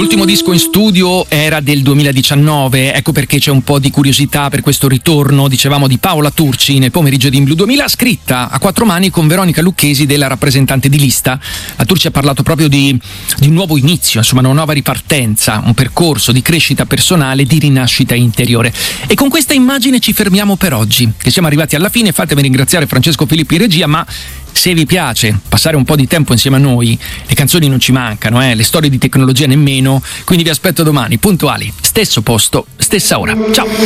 L'ultimo disco in studio era del 2019, ecco perché c'è un po' di curiosità per questo ritorno, dicevamo, di Paola Turci nel pomeriggio di In Blu 2000, scritta a quattro mani con Veronica Lucchesi, della rappresentante di lista. La Turci ha parlato proprio di un nuovo inizio, insomma una nuova ripartenza, un percorso di crescita personale, di rinascita interiore. E con questa immagine ci fermiamo per oggi, che siamo arrivati alla fine. Fatemi ringraziare Francesco Filippi in regia, ma se vi piace passare un po' di tempo insieme a noi, le canzoni non ci mancano, le storie di tecnologia nemmeno, quindi vi aspetto domani, puntuali, stesso posto, stessa ora. Ciao!